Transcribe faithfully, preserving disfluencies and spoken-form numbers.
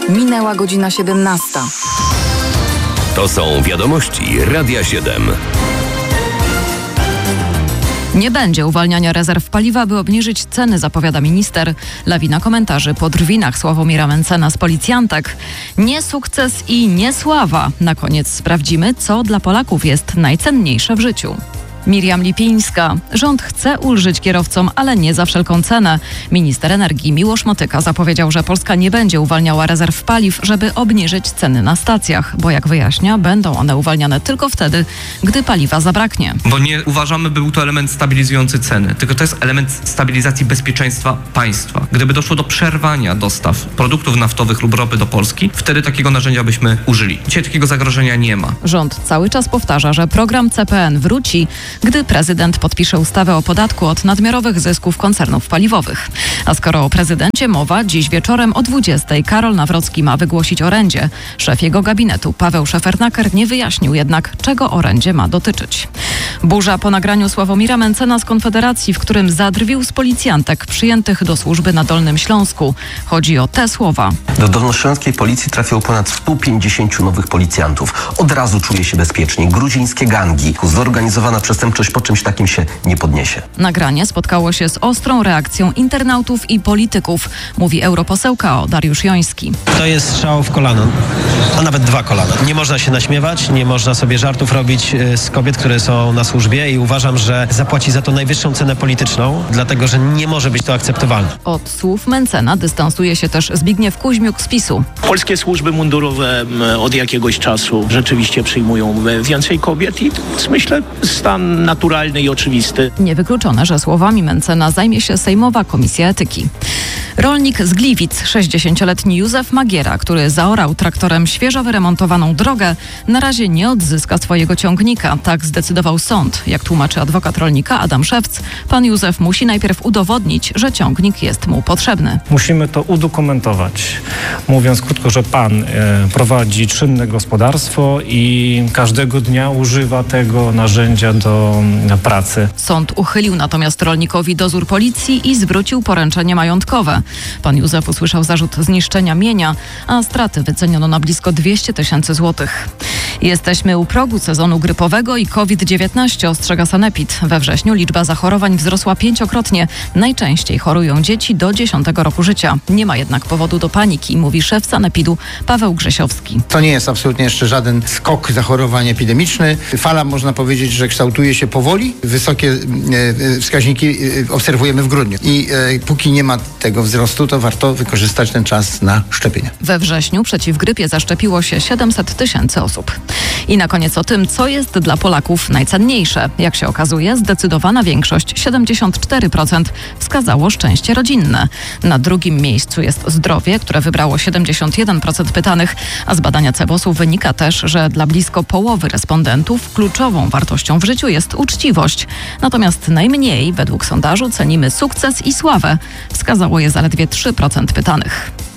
Minęła godzina siedemnasta. To są wiadomości Radia siedem. Nie będzie uwalniania rezerw paliwa, by obniżyć ceny, zapowiada minister. Lawina komentarzy po drwinach Sławomira Mentzena z policjantek. Nie sukces i nie sława. Na koniec sprawdzimy, co dla Polaków jest najcenniejsze w życiu. Miriam Lipińska. Rząd chce ulżyć kierowcom, ale nie za wszelką cenę. Minister energii Miłosz Motyka zapowiedział, że Polska nie będzie uwalniała rezerw paliw, żeby obniżyć ceny na stacjach, bo jak wyjaśnia, będą one uwalniane tylko wtedy, gdy paliwa zabraknie. Bo nie uważamy, by był to element stabilizujący ceny, tylko to jest element stabilizacji bezpieczeństwa państwa. Gdyby doszło do przerwania dostaw produktów naftowych lub ropy do Polski, wtedy takiego narzędzia byśmy użyli. Dzisiaj takiego zagrożenia nie ma. Rząd cały czas powtarza, że program C P N wróci, gdy prezydent podpisze ustawę o podatku od nadmiarowych zysków koncernów paliwowych. A skoro o prezydencie mowa, dziś wieczorem o dwudziestej Karol Nawrocki ma wygłosić orędzie. Szef jego gabinetu Paweł Szefernaker nie wyjaśnił jednak, czego orędzie ma dotyczyć. Burza po nagraniu Sławomira Mentzena z Konfederacji, w którym zadrwił z policjantek przyjętych do służby na Dolnym Śląsku. Chodzi o te słowa. Do dolnośląskiej policji trafiło ponad sto pięćdziesiąt nowych policjantów. Od razu czuje się bezpiecznie. Gruzińskie gangi. Zorganizowana przestępczość po czymś takim się nie podniesie. Nagranie spotkało się z ostrą reakcją internautów i polityków, mówi europoseł K O Dariusz Joński. To jest strzał w kolano, a nawet dwa kolana. Nie można się naśmiewać, nie można sobie żartów robić z kobiet, które są na służbie i uważam, że zapłaci za to najwyższą cenę polityczną, dlatego że nie może być to akceptowalne. Od słów Mentzena dystansuje się też Zbigniew Kuźmiuk z PiSu. Polskie służby mundurowe od jakiegoś czasu rzeczywiście przyjmują więcej kobiet i to jest, myślę, stan naturalny i oczywisty. Niewykluczone, że słowami Mentzena zajmie się Sejmowa Komisja Etyki. Rolnik z Gliwic, sześćdziesięcioletni Józef Magiera, który zaorał traktorem świeżo wyremontowaną drogę, na razie nie odzyska swojego ciągnika. Tak zdecydował sąd. Jak tłumaczy adwokat rolnika Adam Szewc, pan Józef musi najpierw udowodnić, że ciągnik jest mu potrzebny. Musimy to udokumentować. Mówiąc krótko, że pan e, prowadzi czynne gospodarstwo i każdego dnia używa tego narzędzia do e, pracy. Sąd uchylił natomiast rolnikowi dozór policji i zwrócił poręczenie majątkowe. Pan Józef usłyszał zarzut zniszczenia mienia, a straty wyceniono na blisko dwieście tysięcy złotych. Jesteśmy u progu sezonu grypowego i COVID dziewiętnaście, ostrzega Sanepid. We wrześniu liczba zachorowań wzrosła pięciokrotnie. Najczęściej chorują dzieci do dziesiątego roku życia. Nie ma jednak powodu do paniki, mówi szef Sanepidu Paweł Grzesiowski. To nie jest absolutnie jeszcze żaden skok zachorowań epidemiczny. Fala, można powiedzieć, że kształtuje się powoli. Wysokie e, wskaźniki e, obserwujemy w grudniu. I e, póki nie ma tego wzrostu, to warto wykorzystać ten czas na szczepienia. We wrześniu przeciw grypie zaszczepiło się siedemset tysięcy osób. I na koniec o tym, co jest dla Polaków najcenniejsze. Jak się okazuje, zdecydowana większość, siedemdziesiąt cztery procent, wskazało szczęście rodzinne. Na drugim miejscu jest zdrowie, które wybrało siedemdziesiąt jeden procent pytanych, a z badania Cebosu wynika też, że dla blisko połowy respondentów kluczową wartością w życiu jest uczciwość. Natomiast najmniej, według sondażu, cenimy sukces i sławę. Wskazało je zaledwie trzy procent pytanych.